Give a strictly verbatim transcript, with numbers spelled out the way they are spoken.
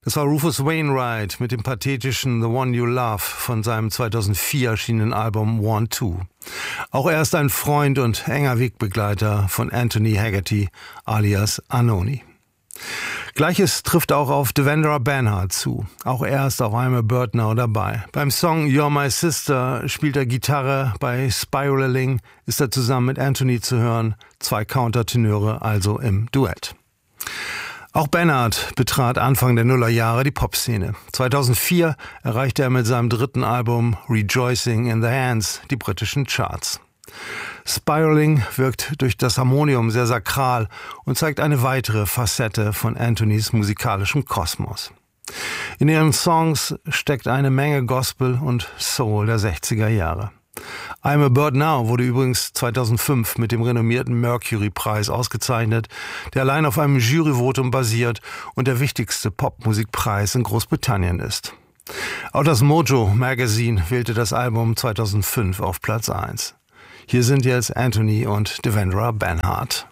Das war Rufus Wainwright mit dem pathetischen The One You Love von seinem zweitausendvier erschienenen Album One Two. Auch er ist ein Freund und enger Wegbegleiter von Anthony Haggerty alias Anohni. Gleiches trifft auch auf Devendra Banhart zu. Auch er ist auf I'm a Bird Now dabei. Beim Song You're My Sister spielt er Gitarre, bei Spiraling ist er zusammen mit Anthony zu hören, zwei Countertenöre also im Duett. Auch Banhart betrat Anfang der Nullerjahre die Popszene. zweitausendvier erreichte er mit seinem dritten Album Rejoicing in the Hands die britischen Charts. Spiraling wirkt durch das Harmonium sehr sakral und zeigt eine weitere Facette von Anthonys musikalischem Kosmos. In ihren Songs steckt eine Menge Gospel und Soul der sechziger Jahre. I'm a Bird Now wurde übrigens zweitausendfünf mit dem renommierten Mercury-Preis ausgezeichnet, der allein auf einem Juryvotum basiert und der wichtigste Popmusikpreis in Großbritannien ist. Auch das Mojo Magazine wählte das Album zweitausendfünf auf Platz eins. Hier sind jetzt Anthony und Devendra Banhart.